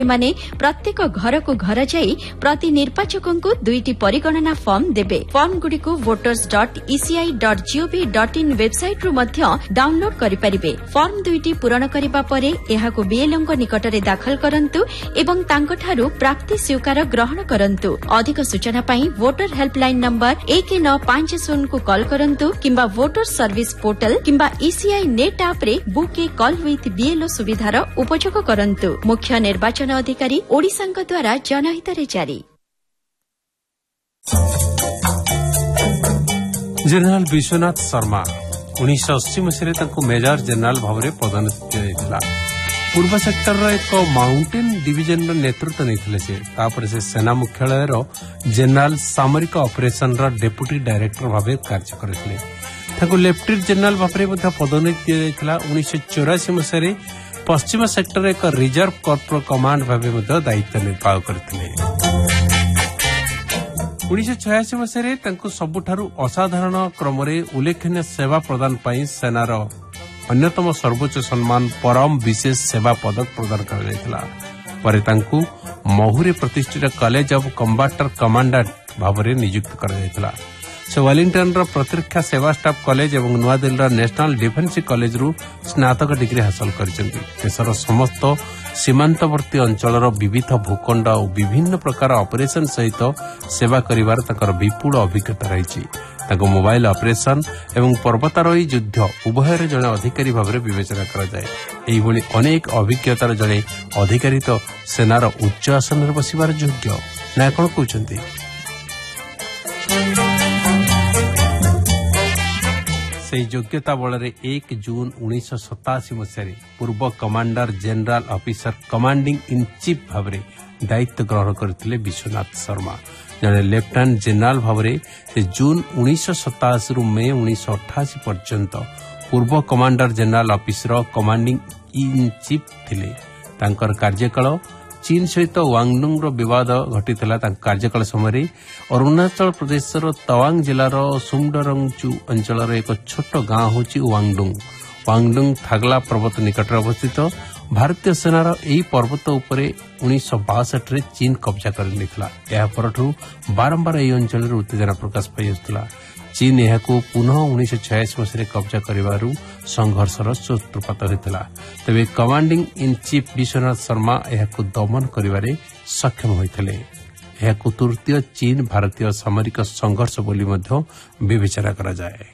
माने प्रत्येक घर को घर जाई प्रति निर्वाचकों को 2टी परिगणना फॉर्म देबे। फॉर्म गुडी को voters.eci.gov.in वेबसाइट रु मध्य डाउनलोड करि परिबे। फॉर्म 2टी पूरण करिबा परे एहाको बीएलओ को निकटरे दाखल करंतु एवं तांकठारु प्राप्ति स्वीकार ग्रहण करंतु। अधिक सूचना पई वोटर हेल्पलाइन नंबर 1950 को कॉल करंतु किंबा वोटर सर्विस पोर्टल किंबा ईसीआई नेट ऐप रे book A call with BLO सुविधार उपयोग करंतु। मुख्य निर्वाचन अधिकारी ओडिशांक द्वारा जनहित रे जारी। जनरल विश्वनाथ शर्मा 1980 मसीह मेजर जनरल भाव में पदोन्नति दिया। पूर्व सेक्टर एक माउंटेन डिविजन नेतृत्व नहीं से सेना मुख्यालय जनरल सामरिक ऑपरेशन डेप्यूटी डायरेक्टर भाव कार्य करते। लेफ्टिनेंट जनरल भाव में पदोन्नति दिया। 1984 मसीह पश्चिम सेक्टर एक रिजर्व कॉर्पोर कमांड भाव दायित्व निर्वाह करते। 1986 मसीह सबुठारु असाधारण क्रम उल्लेखनीय सेवा प्रदान पर सेनार अन्यतम सर्वोच्च सम्मान परम विशेष सेवा पदक प्रदान कर महुरे प्रतिष्ठित कॉलेज ऑफ कम्बाटर कमांडेंट भाव में नियुक्त कर से वेलिंगटन प्रतिरक्षा सेवा स्टाफ कॉलेज और नुआदिल्ली नेशनल डिफेंस कॉलेज रु स्नातक डिग्री हासिल करछन्ती। देशर समस्त सीमांतवर्ती अंचलर विविध भूखंड और विभिन्न प्रकार ऑपरेशन सहित सेवा करिवार तकर विपुल अभिज्ञता रही। मोबाइल ऑपरेशन एवं पर्वतारोही युद्ध उभयर जड़े अधिकारी भाव में विवेचना कराए। अनेक अभिज्ञतार जड़े अधिकारी तो सेनार उच्च आसन बसिबार योग्य ना कौन कहते। से योग्यता बल 1 जून 1987 मसीह पूर्व commander general officer commanding in chief भाव में दायित्व ग्रहण करते विश्वनाथ शर्मा। जड़े लेफ्टिनेंट जनरल भाव में जून 1987 रु मई 1988 पर्यंत पूर्व commander general officer commanding in chief थिले। तांकर कार्यकाल चीन सहित वांगडुंग विवाद घटी कार्यकाल समय अरुणाचल प्रदेश तवांग जिलार सुमडरंगचू अंचल एक छोट गांव होची वांगडुंग। वांगडुंग थागला पर्वत निकट अवस्थित। भारतीय सेनार यही पर्वत उपरे 1962 चीन कब्जा कर बारंबार यह अंचल उत्तेजना प्रकाश पाई। चीन यह पुनः 1986 मसीह कब्जा कर संघर्षर सूत्रपात होता। तेज commanding in chief Vishwanath Sharma यह दमन कर सक्षम होते। तृतीय चीन भारतीय सामरिक संघर्ष बोली विवेचना करा जाए।